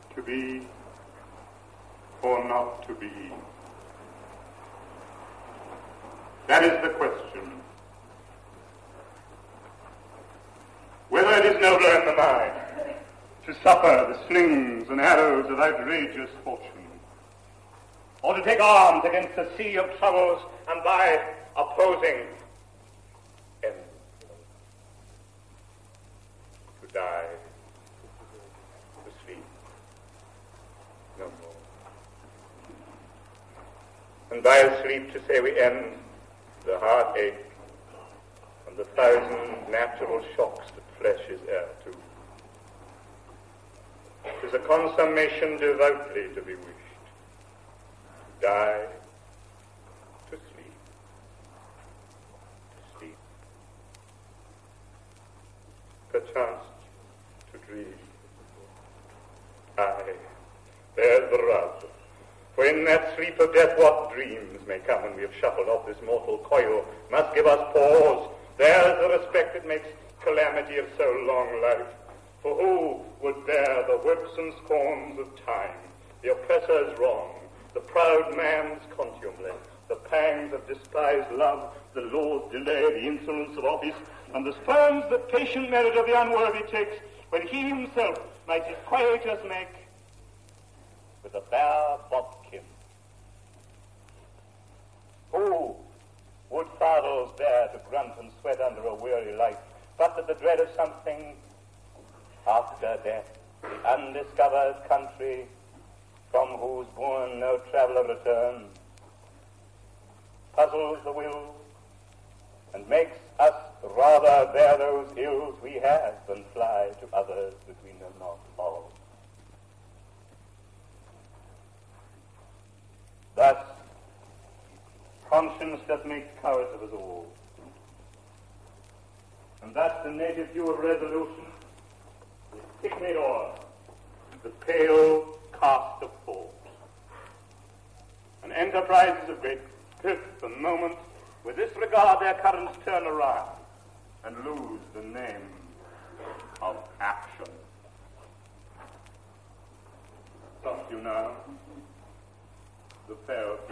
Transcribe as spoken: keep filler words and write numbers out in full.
To be or not to be? That is the question. Whether it is nobler in the mind to suffer the slings and arrows of outrageous fortune, or to take arms against a sea of troubles and by opposing end, to die, to sleep, no more. And by sleep to say we end the heartache and the thousand natural shocks that flesh is heir to. It is a consummation devoutly to be wished. To die, to sleep, to sleep, perchance to dream. Aye, there's the rub. For in that sleep of death what dreams may come when we have shuffled off this mortal coil must give us pause. There's the respect that makes calamity of so long life. For who would bear the whips and scorns of time, the oppressor's wrong, the proud man's contumely, the pangs of despised love, the law's delay, the insolence of office, and the spurns that patient merit of the unworthy takes, when he himself might his quietus make with a bare bodkin? Who would fathers dare to grunt and sweat under a weary life, but that the dread of something after death, the undiscovered country from whose bourne no traveller returns, puzzles the will and makes us rather bear those ills we have than fly to others that we know not of. Thus, conscience doth make cowards of us all. And that's the native view of resolution, the pygmy or the pale cast of thought. And enterprises of great pith and moment with this regard their currents turn around and lose the name of action. Trust you now, the fair